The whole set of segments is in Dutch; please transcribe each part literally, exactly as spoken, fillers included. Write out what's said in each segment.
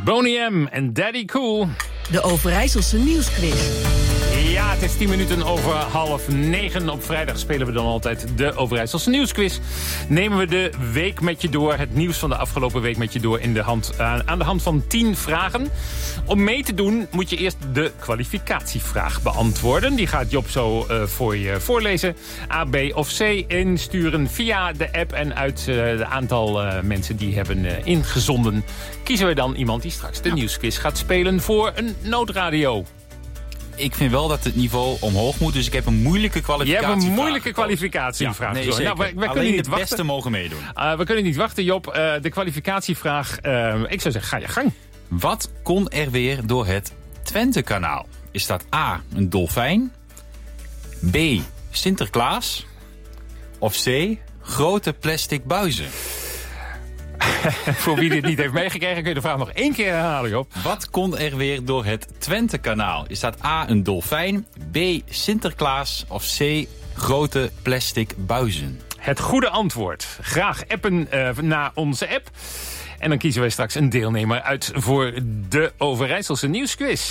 Boney M en Daddy Cool. De Overijsselse Nieuwsquiz. Ja, het is tien minuten over half negen. Op vrijdag spelen we dan altijd de Overijsselse Nieuwsquiz. Nemen we de week met je door, het nieuws van de afgelopen week met je door... in de hand, aan, aan de hand van tien vragen. Om mee te doen moet je eerst de kwalificatievraag beantwoorden. Die gaat Job zo uh, voor je voorlezen. A, B of C insturen via de app. En uit uh, de aantal uh, mensen die hebben uh, ingezonden... kiezen we dan iemand die straks de ja. nieuwsquiz gaat spelen voor een noodradio. Ik vind wel dat het niveau omhoog moet, dus ik heb een moeilijke kwalificatievraag. Je hebt een moeilijke kwalificatievraag. Ja, nee, zeker. Nou, we, we Alleen niet de wachten. beste mogen meedoen. Uh, we kunnen niet wachten, Job. Uh, de kwalificatievraag, uh, ik zou zeggen, ga je gang. Wat kon er weer door het Twente-kanaal? Is dat A, een dolfijn? B, Sinterklaas? Of C, grote plastic buizen? Voor wie dit niet heeft meegekregen, kun je de vraag nog één keer herhalen, Job. Wat kon er weer door het Twente-kanaal? Is dat A, een dolfijn, B, Sinterklaas of C, grote plastic buizen? Het goede antwoord. Graag appen uh, naar onze app. En dan kiezen wij straks een deelnemer uit voor de Overijsselse Nieuwsquiz.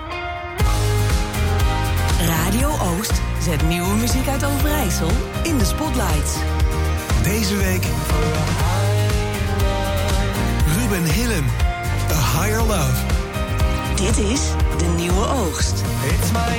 Radio Oost zet nieuwe muziek uit Overijssel in de spotlights. Deze week... Ruben Hillen, A Higher Love. Dit is De Nieuwe Oogst. It's my